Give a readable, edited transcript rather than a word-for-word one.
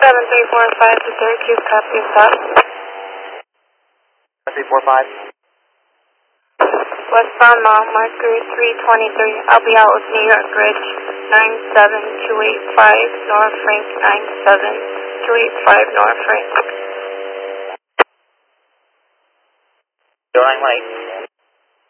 7345 to Syracuse, copy stop. 7345. Westbound mile marker 323. I'll be out with New York Ridge 97285 North Frank 97285 North Frank. Going late.